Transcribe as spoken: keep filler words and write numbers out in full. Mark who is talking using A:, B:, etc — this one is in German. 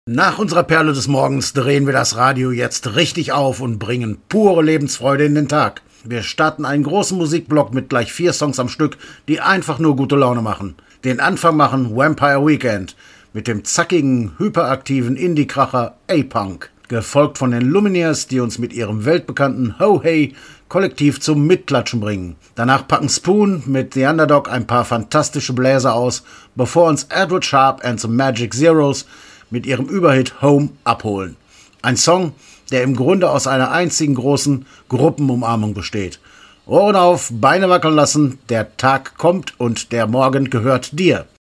A: Nach unserer Perle des Morgens drehen wir das Radio jetzt richtig auf und bringen pure Lebensfreude in den Tag. Wir starten einen großen Musikblock mit gleich vier Songs am Stück, die einfach nur gute Laune machen. Den Anfang machen Vampire Weekend mit dem zackigen, hyperaktiven Indie-Kracher A-Punk, gefolgt von den Lumineers, die uns mit ihrem weltbekannten Ho Hey kollektiv zum Mitklatschen bringen. Danach packen Spoon mit The Underdog ein paar fantastische Bläser aus, bevor uns Edward Sharp and the Magic Zeros mit ihrem Überhit Home abholen. Ein Song, der im Grunde aus einer einzigen großen Gruppenumarmung besteht. Ohren auf, Beine wackeln lassen, der Tag kommt und der Morgen gehört dir.